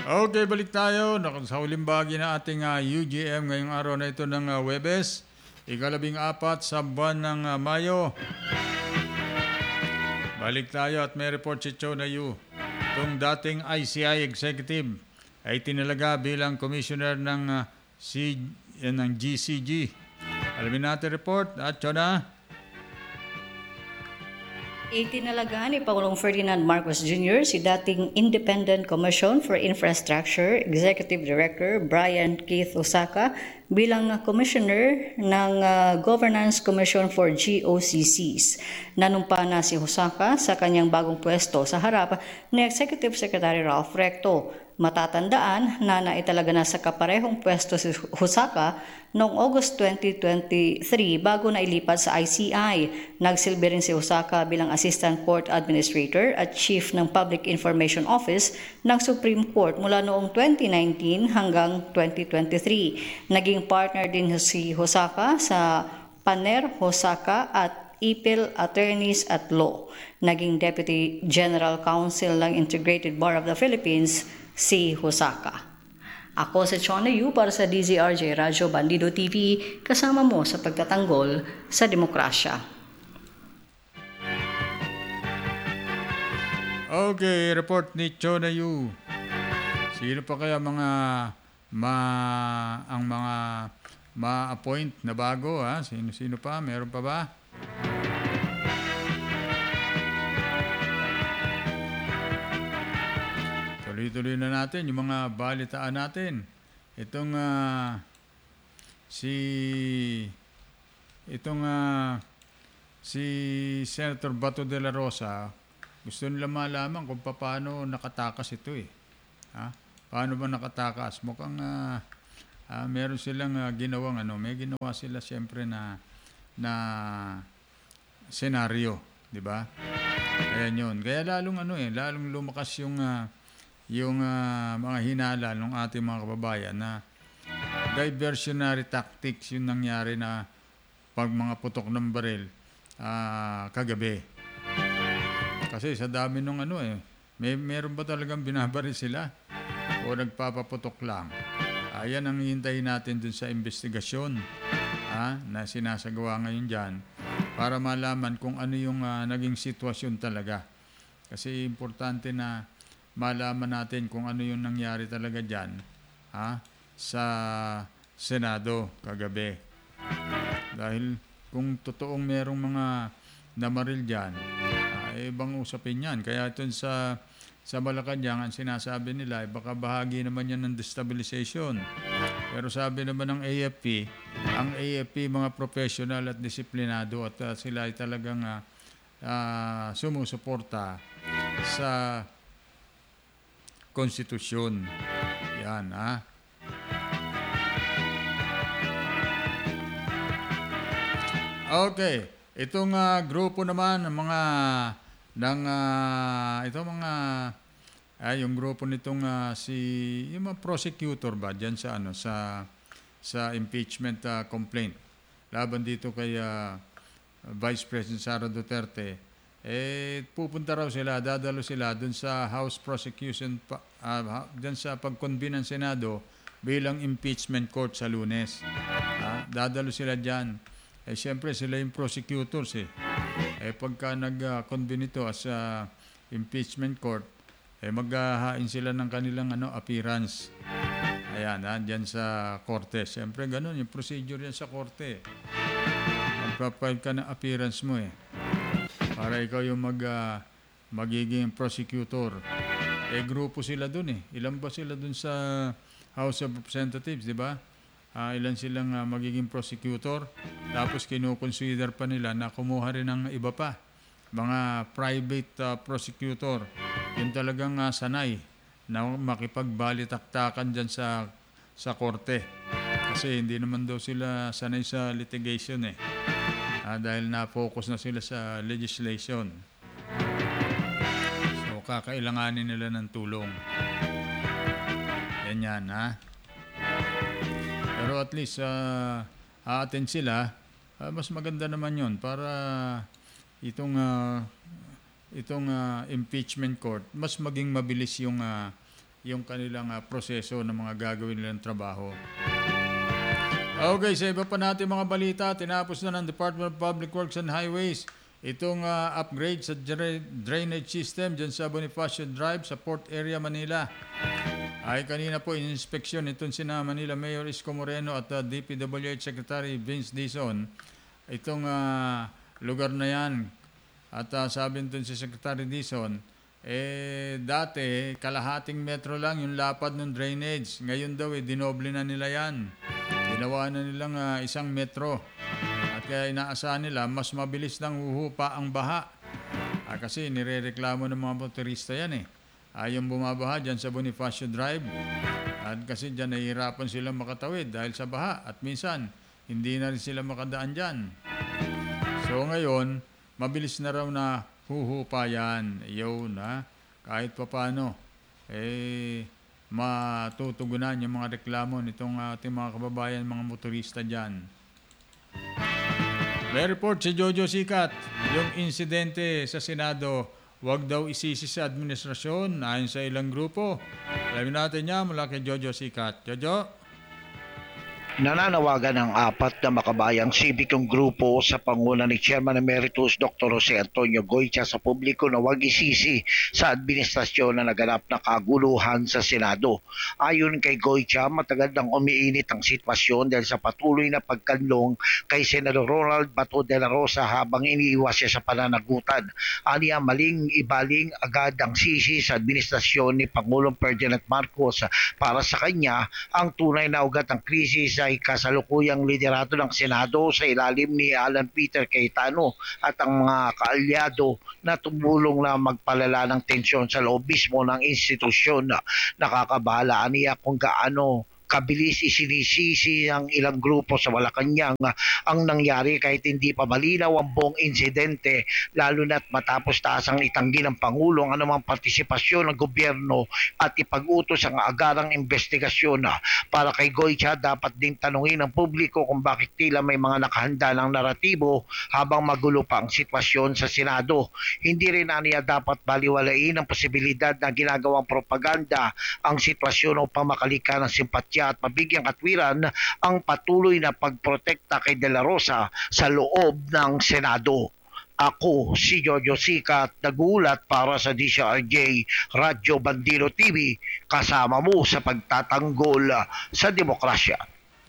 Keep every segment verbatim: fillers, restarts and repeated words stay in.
Okay, balik tayo. Sa huling bahagi na ating uh, U G M ngayong araw na ito ng uh, Webes, ikalabing apat sa buwan ng uh, Mayo. Balik tayo at may report si Chona Yu. Itong dating I C I executive ay tinalaga bilang commissioner ng, uh, C, uh, ng G C G. Alamin natin report at Chona. Itinalaga ni Pangulong Ferdinand Marcos Junior si dating Independent Commission for Infrastructure Executive Director Brian Keith Osaka bilang Commissioner ng uh, Governance Commission for G O C Cs. Nanumpa na si Osaka sa kanyang bagong pwesto sa harap ni Executive Secretary Ralph Recto. Matatandaan na naitalaga na sa kaparehong pwesto si Osaka noong August twenty twenty-three bago na ilipat sa I C I. Nagsilbi rin si Osaka bilang Assistant Court Administrator at Chief ng Public Information Office ng Supreme Court mula noong twenty nineteen hanggang twenty twenty-three. Naging partner din si Osaka sa Paner, Osaka at Ipil Attorneys at Law. Naging Deputy General Counsel ng Integrated Bar of the Philippines si Osaka. Ako si Chona Yu para sa D Z R J Radyo Bandido T V, kasama mo sa pagtatanggol sa demokrasya. Okay, report ni Chona Yu. Sino pa kaya mga ma ang mga ma-appoint na bago, ha? Sino-sino pa? Meron pa ba? Tuloy-tuloy na natin yung mga balitaan natin. Itong uh, si itong uh, si Senator Bato de la Rosa, gusto nila malaman kung paano nakatakas ito eh. Ha? Paano ba nakatakas? Mukhang uh, uh, meron silang uh, ginawang ano, may ginawa sila siyempre na na senaryo, di ba? Ayan yun. Kaya lalong ano eh, lalong lumakas yung uh, yung uh, mga hinala ng ating mga kababayan na diversionary tactics yung nangyari na pag mga putok ng baril uh, kagabi. Kasi sa dami nung ano eh, may meron ba talagang binabaril sila o nagpapaputok lang? Ayan ang hihintayin natin dun sa investigasyon ah, na sinasagawa ngayon dyan para malaman kung ano yung uh, naging sitwasyon talaga. Kasi importante na malaman natin kung ano yung nangyari talaga dyan ha, sa Senado kagabi. Dahil kung totoong merong mga namaril dyan, uh, ibang usapin yan. Kaya ito sa, sa Malacanang, ang sinasabi nila, eh, baka bahagi naman yan ng destabilization. Pero sabi naman ng A F P, ang A F P mga professional at disiplinado at uh, sila ay talagang uh, uh, sumusuporta sa konstitusyon. Yan, ha? Okay. Itong uh, grupo naman ng mga ng uh, ito mga ay uh, yung grupo nitong uh, si yung mga prosecutor ba diyan sa ano sa sa impeachment uh, complaint laban dito kay uh, Vice President Sara Duterte. Eh, pupunta raw sila, dadalo sila dun sa House Prosecution, uh, dun sa pag-convene ng Senado bilang impeachment court sa Lunes. Uh, dadalo sila dyan. Eh, siyempre, sila yung prosecutors eh. Eh, pagka nag-convene ito as uh, impeachment court, eh, maghahain sila ng kanilang ano, appearance. Ayan, ha, dyan sa korte. Siyempre, ganun, yung procedure yan sa korte. Magpapile ka ng appearance mo eh. Para ikaw yung mag, uh, magiging prosecutor. Eh, grupo sila dun eh. Ilan ba sila dun sa House of Representatives, di ba? Uh, ilan silang uh, magiging prosecutor. Tapos kinukonsider pa nila na kumuha rin ng iba pa. Mga private uh, prosecutor. Yung talagang uh, sanay na makipagbalitaktakan dyan sa, sa korte. Kasi hindi naman daw sila sanay sa litigation eh. Ah, dahil na-focus na sila sa legislation. So, kakailanganin nila ng tulong. Yan yan, ha? Pero at least, uh, a-attend sila, uh, mas maganda naman yon para itong, uh, itong uh, impeachment court, mas maging mabilis yung, uh, yung kanilang uh, proseso ng mga gagawin nilang trabaho. Okay, sa iba pa natin mga balita, tinapos na ng Department of Public Works and Highways itong uh, upgrade sa drainage system dyan sa Bonifacio Drive sa Port Area, Manila. Ay kanina po in-inspeksyon itong sina Manila Mayor Isko Moreno at uh, D P W H Secretary Vince Dizon itong uh, lugar na yan. At uh, sabi nito si Secretary Dizon, eh dati kalahating metro lang yung lapad ng drainage. Ngayon daw eh dinoble na nila yan. Ginawa na nilang uh, isang metro. At kaya inaasahan nila mas mabilis lang uhupa ang baha. Ah, kasi nirereklamo ng mga motorista yan eh. Ah, yung bumabaha dyan sa Bonifacio Drive. At kasi dyan nahihirapan silang makatawid dahil sa baha. At minsan, hindi na rin sila makadaan dyan. So ngayon, mabilis na raw na huhupa yan. Yun na. Kahit pa paano, eh, matutugunan yung mga reklamo nitong ating mga kababayan, mga motorista dyan. May report si Jojo Sikat. Yung insidente sa Senado, wag daw isisi sa administrasyon ayon sa ilang grupo. Alamin natin niya mula kay Jojo Sikat. Jojo? Nananawagan ng apat na makabayang sibikong grupo sa panguna ni Chairman Emeritus Doctor Jose Antonio Goytia sa publiko na wag isisi sa administrasyon na naganap na kaguluhan sa Senado. Ayon kay Goytia, matagal nang umiinit ang sitwasyon dahil sa patuloy na pagkanlong kay Senador Ronald Bato de la Rosa habang iniiwas siya sa pananagutan. Aniya maling ibaling agad ang sisi sa administrasyon ni Pangulong Ferdinand Marcos. Para sa kanya, ang tunay na ugat ng krisis ay kasalukuyang liderato ng Senado sa ilalim ni Alan Peter Cayetano at ang mga kaalyado na tumulong na magpalala ng tensyon sa loob mismo ng institusyon. Nakakabahala niya kung gaano kabilis isinisisi ng ilang grupo sa Malacanang ang nangyari kahit hindi pa malinaw ang buong insidente, lalo na't matapos taasang itanggi ng Pangulo ang anumang partisipasyon ng gobyerno at ipag-utos ang agarang investigasyon. Para kay Goytia, dapat ding tanungin ng publiko kung bakit tila may mga nakahanda ng naratibo habang magulo pa ang sitwasyon sa Senado. Hindi rin aniya dapat baliwalain ang posibilidad na ginagawang propaganda ang sitwasyon upang makalika ng simpatya at mabigyang katwiran ang patuloy na pagprotekta kay De La Rosa sa loob ng Senado. Ako si Jojo Sikat, nagulat para sa D C R J Radyo Bandero T V, kasama mo sa pagtatanggol sa demokrasya.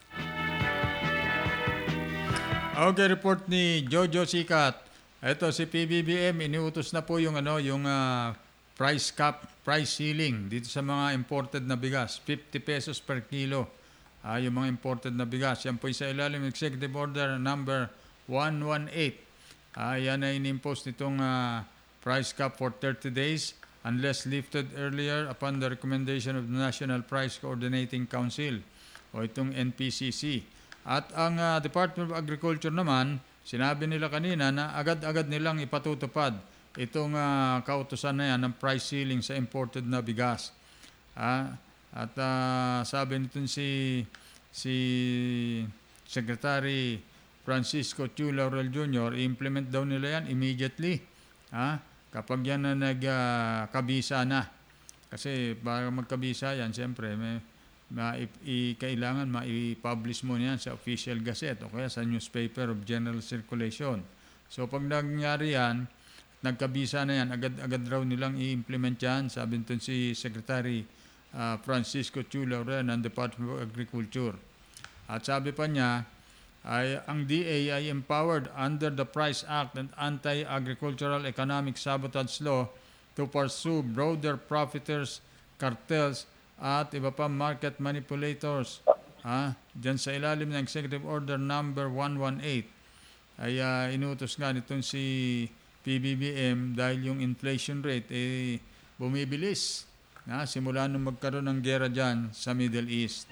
Okay, report ni Jojo Sikat. Ito si P B B M, iniutos na po yung ano, yung uh, price cap, price ceiling dito sa mga imported na bigas, fifty pesos per kilo. Ah, yung mga imported na bigas, yan po sa ilalim ng Executive Order number one one eight. Ah, yan ay inimpost nitong uh, price cap for thirty days unless lifted earlier upon the recommendation of the National Price Coordinating Council o itong N P C C. At ang uh, Department of Agriculture naman, sinabi nila kanina na agad-agad nilang ipatutupad itong uh, kautusan na yan ng price ceiling sa imported na bigas. Ah, at uh, sabi nito si, si Secretary Francisco Chu Laurel Junior, i-implement daw nila yan immediately. Ah, kapag yan na nagkabisa uh, na. Kasi para magkabisa yan, siyempre, may, ma, i, i, kailangan ma-publish mo yan sa official gazette o kaya sa newspaper of general circulation. So pag nangyari yan, nagkabisa na yan, agad-agad raw nilang i-implement yan, sabi nito si Secretary uh, Francisco Chu Laurel ng Department of Agriculture. At sabi pa niya, ay ang D A ay empowered under the Price Act and Anti-Agricultural Economic Sabotage Law to pursue broader profiteers, cartels, at iba pa market manipulators. Ah, dyan sa ilalim ng Executive Order number one one eight ay uh, inutos nga nitong si P B B M dahil yung inflation rate eh bumibilis na simula nung magkaroon ng gera dyan sa Middle East.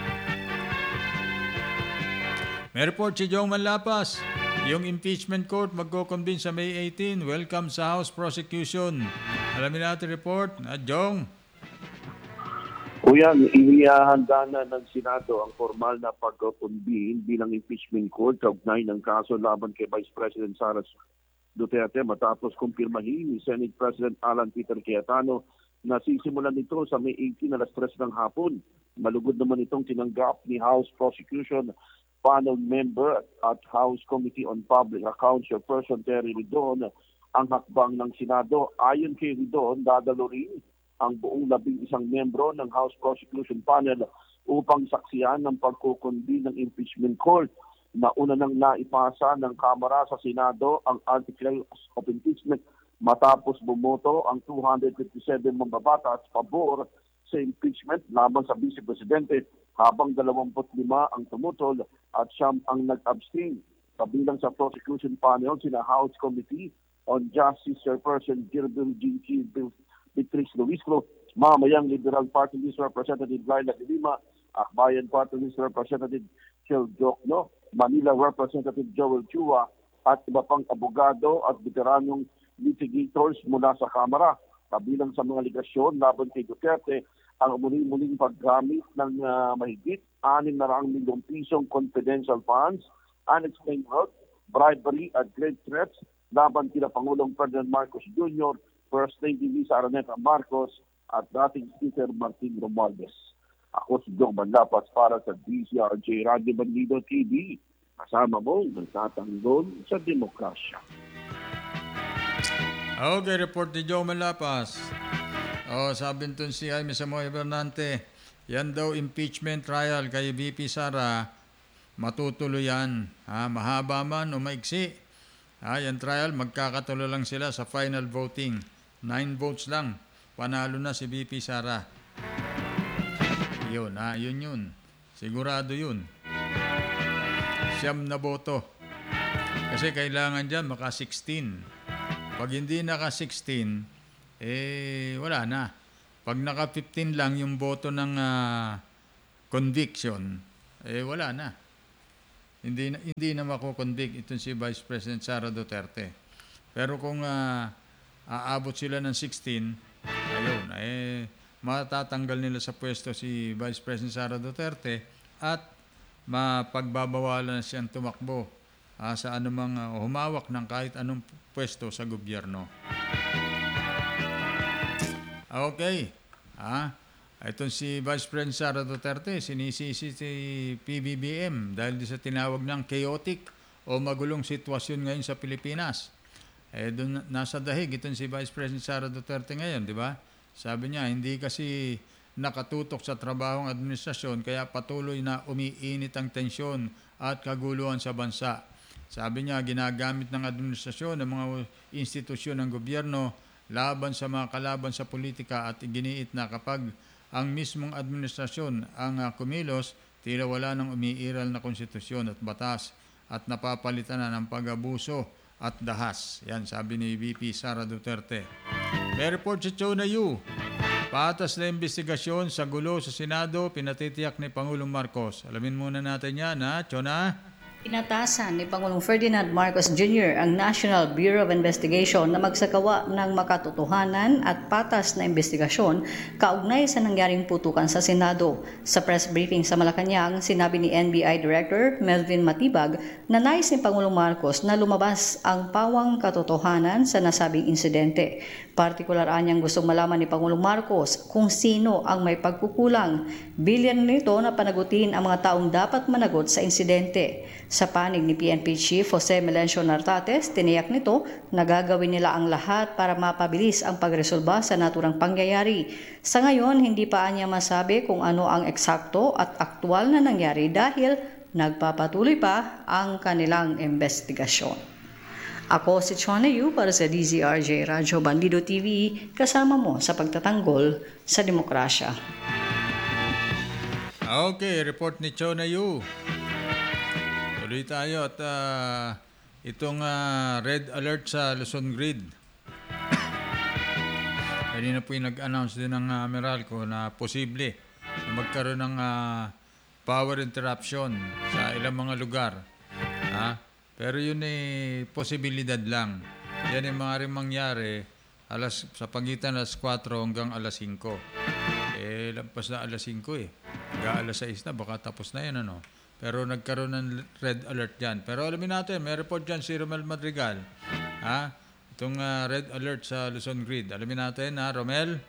May report si Jong Manlapas. Yung impeachment court magko-convene sa May eighteen. Welcome sa House prosecution. Alamin natin report. Na Jong. Kuya, inihahanda na ng Senado ang formal na pagko-convene bilang impeachment court kaugnay ng kaso laban kay Vice President Sara Duterte matapos kumpirmahin ni Senate President Alan Peter Cayetano Nasisimulan nito sa May eighteen alas tres ng hapon. Malugod naman itong tinanggap ni House Prosecution Panel Member at House Committee on Public Accounts Chairperson Terry Ridon ang hakbang ng Senado. Ayon kay Ridon, dadalo rin ang buong labing isang membro ng House Prosecution Panel upang saksiyan ng pagkukundi ng impeachment court. Nauna nang naipasa ng Kamara sa Senado ang Articles of Impeachment matapos bumoto ang two hundred fifty-seven mambabatas pabor sa impeachment laban sa Vice Presidente habang dalawampu't lima ang tumutol at siyam ang nag-abstain. Kabilang sa prosecution panel sina House Committee on Justice Chairperson Gilbert G. Beatrice Luisco, Mamayang Liberal Party List Representative Laila de Lima, Akbayan Party List Representative Chel Jokno, Manila Representative Joel Chua at iba pang abogado at veteranong litigators mula sa Kamara. Kabilang sa mga ligasyon laban kay Duterte ang muli-muling paggamit ng uh, mahigit anim na raang milyong pisong confidential funds, unexplained wealth, bribery at grave threats laban kina Pangulong Ferdinand Marcos Junior, First Lady Lisa Araneta Marcos at dating Speaker Martin Romualdez. Ako si Jong Manlapas para sa D Z R J Radio Bandido T V. Kasama mo nagtatanggol sa demokrasya. Okay, report ni Joe Malapas. Oh, sabi nito si Jaime Samoy Bernante, yan daw impeachment trial kay V P Sara, matutuloy yan. Ha, mahaba man o maiksi. Ha, yan trial, magkakatuloy lang sila sa final voting. Nine votes lang. Panalo na si V P Sara. Yun, ha, yun yun. Sigurado yun. Siyam na boto. Kasi kailangan dyan maka sixteen. Pag hindi naka sixteen, eh wala na. Pag naka fifteen lang yung boto ng uh, conviction, eh wala na. Hindi na, hindi na mako-convict itong si Vice President Sara Duterte. Pero kung uh, aabot sila ng sixteen, ayun, eh matatanggal nila sa pwesto si Vice President Sara Duterte at mapagbabawalan na siyang tumakbo uh, sa anumang uh, humawak ng kahit anong pwesto sa gobyerno. Okay. Ah, itong si Vice President Sara Duterte, sinisisi si P B B M dahil sa tinawag ng chaotic o magulong sitwasyon ngayon sa Pilipinas. Eh, dun, nasa dahig itong si Vice President Sara Duterte ngayon, di ba? Sabi niya, hindi kasi nakatutok sa trabahong administrasyon kaya patuloy na umiinit ang tensyon at kaguluhan sa bansa. Sabi niya, ginagamit ng administrasyon ng mga institusyon ng gobyerno laban sa mga kalaban sa politika at iginiit na kapag ang mismong administrasyon ang uh, kumilos, tila wala nang umiiral na konstitusyon at batas at napapalitan na ng pag-abuso at dahas. Yan, sabi ni V P Sara Duterte. May report si Chona Yu. Patas na investigasyon sa gulo sa Senado, pinatitiyak ni Pangulong Marcos. Alamin muna natin yan, ha, Chona? Inatasan ni Pangulong Ferdinand Marcos Junior ang National Bureau of Investigation na magsagawa ng makatotohanan at patas na investigasyon kaugnay sa nangyaring putukan sa Senado. Sa press briefing sa Malacanang, sinabi ni N B I Director Melvin Matibag na nais ni Pangulong Marcos na lumabas ang pawang katotohanan sa nasabing insidente. Partikular anyang gusto malaman ni Pangulong Marcos kung sino ang may pagkukulang. Bilyan nito na panagutin ang mga taong dapat managot sa insidente. Sa panig ni P N P Chief Jose Melencio Nartates, tiniyak nito na gagawin nila ang lahat para mapabilis ang pagresolba sa naturang pangyayari. Sa ngayon, hindi pa niya masabi kung ano ang eksakto at aktwal na nangyari dahil nagpapatuloy pa ang kanilang investigasyon. Ako si Chona Yu para sa D Z R J Radyo Bandido T V, kasama mo sa pagtatanggol sa demokrasya. Okay, report ni Chona Yu. Tuloy tayo at uh, itong uh, red alert sa Luzon Grid. Kanina po yung nag-announce din ng uh, Meralco na posible na magkaroon ng uh, power interruption sa ilang mga lugar. Ha? Pero yun ay posibilidad lang. Yan ay mga rin mangyari alas, sa pagitan alas kwatro hanggang alas singko. Eh, lampas na alas singko eh. Hanggang alas sais na, baka tapos na yan ano. Pero nagkaroon ng red alert dyan. Pero alamin natin, may report dyan si Romel Madrigal. Ha? Itong uh, red alert sa Luzon Grid. Alamin natin, ha, Romel?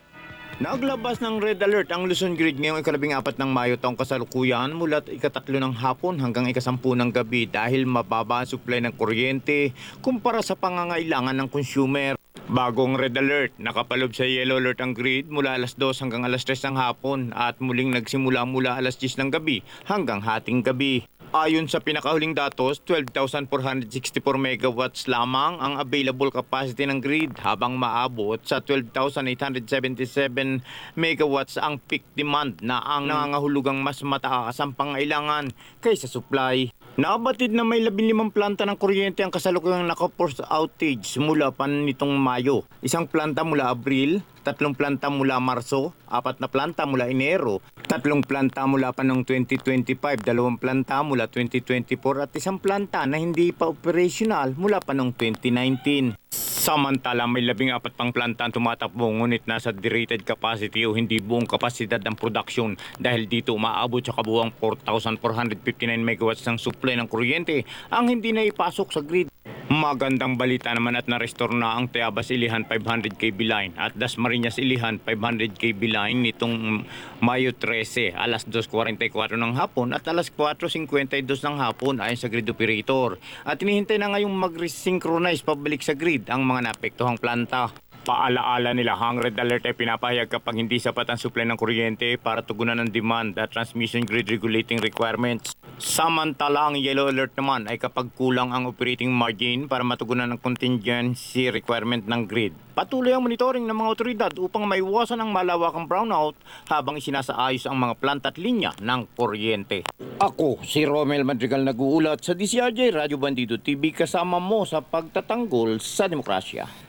Naglabas ng red alert ang Luzon Grid ngayong ikalabing apat ng Mayo taong kasalukuyan mula ikatatlo ng hapon hanggang ikasampu ng gabi dahil mababa ang supply ng kuryente kumpara sa pangangailangan ng consumer. Bagong red alert, nakapalob sa yellow alert ang grid mula alas dos hanggang alas tres ng hapon at muling nagsimula mula alas diyes ng gabi hanggang hating gabi. Ayon sa pinakahuling datos, twelve thousand four hundred sixty-four megawatts lamang ang available capacity ng grid habang maabot sa twelve thousand eight hundred seventy-seven megawatts ang peak demand na ang nangangahulugang mas mataas ang pangailangan kaysa supply. Nabatid na may labing limang planta ng kuryente ang kasalukuyang naka-force outage mula pa nitong Mayo. Isang planta mula Abril, tatlong planta mula Marso, apat na planta mula Enero, tatlong planta mula pa noong twenty twenty-five, dalawang planta mula twenty twenty-four at isang planta na hindi pa operational mula pa noong twenty nineteen. Samantala, may labing apat pang planta ang tumatakbo ngunit nasa derated capacity o hindi buong kapasidad ng production dahil dito umaabot sa kabuuang four thousand four hundred fifty-nine megawatts ng supply ng kuryente ang hindi na ipasok sa grid. Magandang balita naman at na-restore na ang Tayabas Ilihan five hundred K V line at Dasmariñas Ilihan five hundred K V line nitong Mayo thirteen, alas dos forty-four ng hapon at alas four fifty-two ng hapon ayon sa grid operator. At hinihintay na ngayong mag-resynchronize pabalik sa grid ang mga naapektuhang planta. Paalaala nila, ang red alert ay pinapahayag kapag hindi sapat ang supply ng kuryente para tugunan ng demand at transmission grid regulating requirements. Samantala, ang yellow alert naman ay kapag kulang ang operating margin para matugunan ang contingency requirement ng grid. Patuloy ang monitoring ng mga otoridad upang maiwasan ang malawakang brownout habang isinasaayos ang mga planta at linya ng kuryente. Ako, si Romel Madrigal nag-uulat sa D C R J Radio Bandido T V kasama mo sa pagtatanggol sa demokrasya.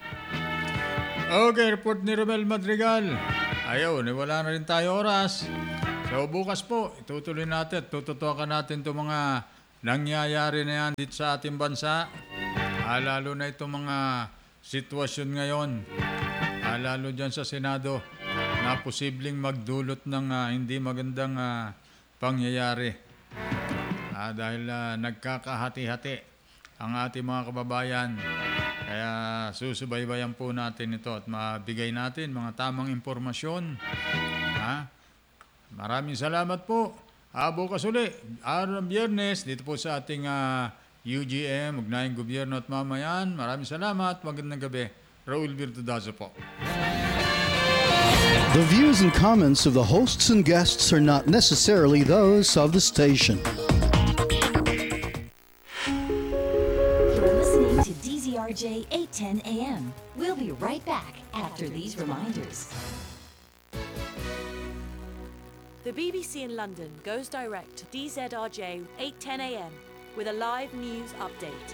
Okay, report ni Romel Madrigal. Ayun, wala na rin tayo oras. So bukas po, itutuloy natin, tututukan natin itong mga nangyayari na yan dito sa ating bansa. Ah, lalo na itong mga sitwasyon ngayon. Ah, lalo dyan sa Senado na posibleng magdulot ng ah, hindi magandang ah, pangyayari. Ah, dahil ah, nagkakahati-hati ang ating mga kababayan. Kaya susubaybayan po natin ito at mabigay natin mga tamang impormasyon. Ha? Maraming salamat po. Ah, bukas uli, araw ng Biyernes, dito po sa ating uh, U G M, Ugnayang Gobyerno at Mamayan. Maraming salamat. Magandang gabi. Raul Virtudazo po. The views and comments of the hosts and guests are not necessarily those of the station. R J eight ten A M. We'll be right back after these reminders. The B B C in London goes direct to D Z R J eight ten A M with a live news update.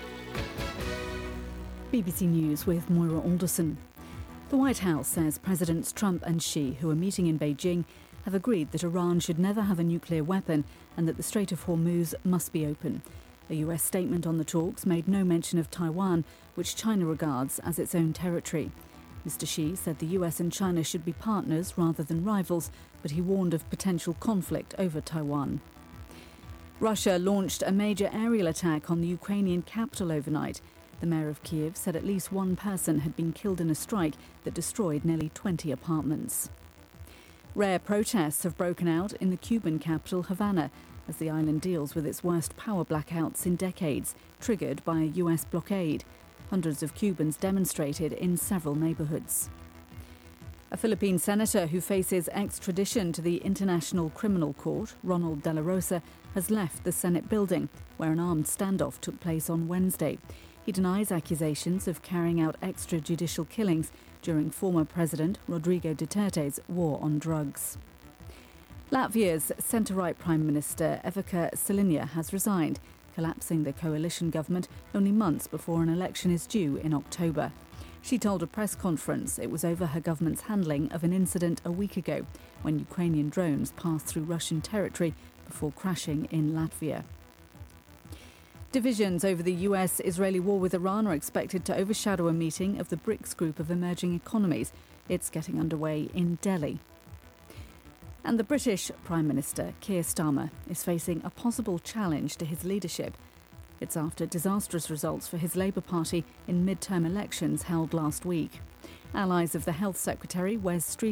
B B C News with Moira Alderson. The White House says Presidents Trump and Xi, who are meeting in Beijing, have agreed that Iran should never have a nuclear weapon and that the Strait of Hormuz must be open. A U S statement on the talks made no mention of Taiwan, which China regards as its own territory. Mister Xi said the U S and China should be partners rather than rivals, but he warned of potential conflict over Taiwan. Russia launched a major aerial attack on the Ukrainian capital overnight. The mayor of Kiev said at least one person had been killed in a strike that destroyed nearly twenty apartments. Rare protests have broken out in the Cuban capital, Havana, as the island deals with its worst power blackouts in decades, triggered by a U S blockade. Hundreds of Cubans demonstrated in several neighbourhoods. A Philippine senator who faces extradition to the International Criminal Court, Ronald De La Rosa, has left the Senate building, where an armed standoff took place on Wednesday. He denies accusations of carrying out extrajudicial killings during former President Rodrigo Duterte's war on drugs. Latvia's centre-right Prime Minister Evika Siliņa has resigned, collapsing the coalition government only months before an election is due in October. She told a press conference it was over her government's handling of an incident a week ago when Ukrainian drones passed through Russian territory before crashing in Latvia. Divisions over the U S-Israeli war with Iran are expected to overshadow a meeting of the BRICS group of emerging economies. It's getting underway in Delhi. And the British Prime Minister, Keir Starmer, is facing a possible challenge to his leadership. It's after disastrous results for his Labour Party in mid-term elections held last week. Allies of the Health Secretary, Wes Streeting,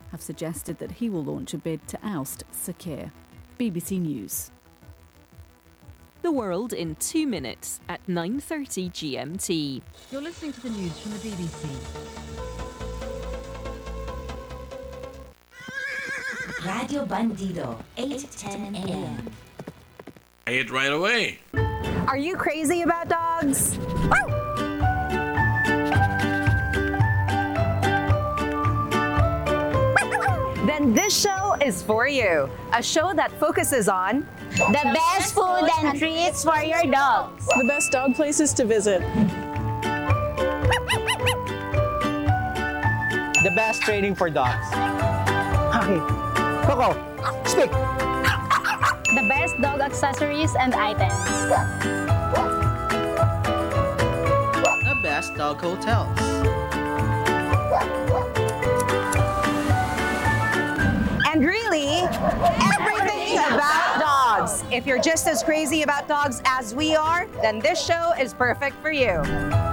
have suggested that he will launch a bid to oust Sakir. B B C News. The world in two minutes at nine thirty G M T. You're listening to the news from the B B C. Radio Bandido, eight ten a m. Say it right away. Are you crazy about dogs? Then this show is for you. A show that focuses on the best food and treats for your dogs. The best dog places to visit. The best training for dogs. Okay. Coco, speak. The best dog accessories and items. The best dog hotels. And really, everything about dogs. If you're just as crazy about dogs as we are, then this show is perfect for you.